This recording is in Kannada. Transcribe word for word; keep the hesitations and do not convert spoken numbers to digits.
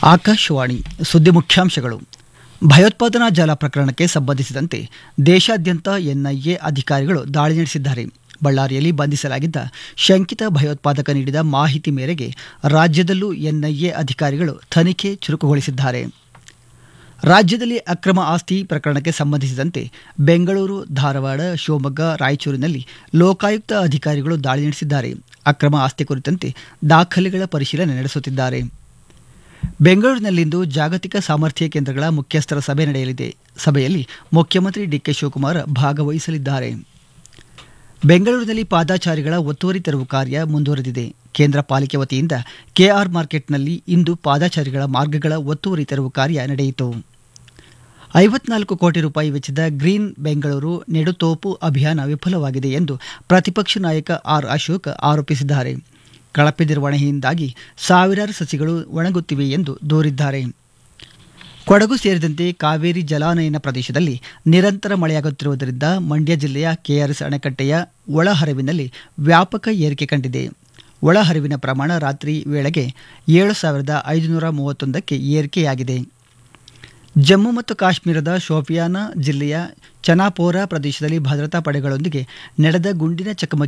ಆಕಾಶವಾಣಿ ಸುದ್ದಿ ಮುಖ್ಯಾಂಶಗಳು. ಭಯೋತ್ಪಾದನಾ ಜಾಲ ಪ್ರಕರಣಕ್ಕೆ ಸಂಬಂಧಿಸಿದಂತೆ ದೇಶಾದ್ಯಂತ ಎನ್ಐಎ ಅಧಿಕಾರಿಗಳು ದಾಳಿ ನಡೆಸಿದ್ದಾರೆ. ಬಳ್ಳಾರಿಯಲ್ಲಿ ಬಂಧಿಸಲಾಗಿದ್ದ ಶಂಕಿತ ಭಯೋತ್ಪಾದಕ ನೀಡಿದ ಮಾಹಿತಿ ಮೇರೆಗೆ ರಾಜ್ಯದಲ್ಲೂ ಎನ್ಐಎ ಅಧಿಕಾರಿಗಳು ತನಿಖೆ ಚುರುಕುಗೊಳಿಸಿದ್ದಾರೆ. ರಾಜ್ಯದಲ್ಲಿ ಅಕ್ರಮ ಆಸ್ತಿ ಪ್ರಕರಣಕ್ಕೆ ಸಂಬಂಧಿಸಿದಂತೆ ಬೆಂಗಳೂರು, ಧಾರವಾಡ, ಶಿವಮೊಗ್ಗ, ರಾಯಚೂರಿನಲ್ಲಿ ಲೋಕಾಯುಕ್ತ ಅಧಿಕಾರಿಗಳು ದಾಳಿ ನಡೆಸಿದ್ದಾರೆ. ಅಕ್ರಮ ಆಸ್ತಿ ಕುರಿತಂತೆ ದಾಖಲೆಗಳ ಪರಿಶೀಲನೆ ನಡೆಸುತ್ತಿದ್ದಾರೆ. ಬೆಂಗಳೂರಿನಲ್ಲಿಂದು ಜಾಗತಿಕ ಸಾಮರ್ಥ್ಯ ಕೇಂದ್ರಗಳ ಮುಖ್ಯಸ್ಥರ ಸಭೆ ನಡೆಯಲಿದೆ. ಸಭೆಯಲ್ಲಿ ಮುಖ್ಯಮಂತ್ರಿ ಡಿಕೆ ಶಿವಕುಮಾರ್ ಭಾಗವಹಿಸಲಿದ್ದಾರೆ. ಬೆಂಗಳೂರಿನಲ್ಲಿ ಪಾದಾಚಾರಿಗಳ ಒತ್ತುವರಿ ತೆರವು ಕಾರ್ಯ ಮುಂದುವರೆದಿದೆ. ಕೇಂದ್ರ ಪಾಲಿಕೆ ವತಿಯಿಂದ ಕೆಆರ್ ಮಾರ್ಕೆಟ್ನಲ್ಲಿ ಇಂದು ಪಾದಾಚಾರಿಗಳ ಮಾರ್ಗಗಳ ಒತ್ತುವರಿ ತೆರವು ಕಾರ್ಯ ನಡೆಯಿತು. ಐವತ್ನಾಲ್ಕು ಕೋಟಿ ರೂಪಾಯಿ ವೆಚ್ಚದ ಗ್ರೀನ್ ಬೆಂಗಳೂರು ನೆಡುತೋಪು ಅಭಿಯಾನ ವಿಫಲವಾಗಿದೆ ಎಂದು ಪ್ರತಿಪಕ್ಷ ನಾಯಕ ಆರ್ ಅಶೋಕ್ ಆರೋಪಿಸಿದ್ದಾರೆ. ಕಳಪೆ ನಿರ್ವಹಣೆಯಿಂದಾಗಿ ಸಾವಿರಾರು ಸಸಿಗಳು ಒಣಗುತ್ತಿವೆ ಎಂದು ದೂರಿದ್ದಾರೆ. ಕೊಡಗು ಸೇರಿದಂತೆ ಕಾವೇರಿ ಜಲಾನಯನ ಪ್ರದೇಶದಲ್ಲಿ ನಿರಂತರ ಮಳೆಯಾಗುತ್ತಿರುವುದರಿಂದ ಮಂಡ್ಯ ಜಿಲ್ಲೆಯ ಕೆಆರ್ಎಸ್ ಅಣೆಕಟ್ಟೆಯ ಒಳಹರಿವಿನಲ್ಲಿ ವ್ಯಾಪಕ ಏರಿಕೆ ಕಂಡಿದೆ. ಒಳಹರಿವಿನ ಪ್ರಮಾಣ ರಾತ್ರಿ ವೇಳೆಗೆ ಏಳು ಸಾವಿರದ ಐದುನೂರ ಮೂವತ್ತೊಂದಕ್ಕೆ ಏರಿಕೆಯಾಗಿದೆ. ಜಮ್ಮು ಮತ್ತು ಕಾಶ್ಮೀರದ ಶೋಪಿಯಾನ ಜಿಲ್ಲೆಯ ಚನಾಪೋರಾ ಪ್ರದೇಶದಲ್ಲಿ ಭದ್ರತಾ ಪಡೆಗಳೊಂದಿಗೆ ನಡೆದ ಗುಂಡಿನ ಚಕಮಕಿ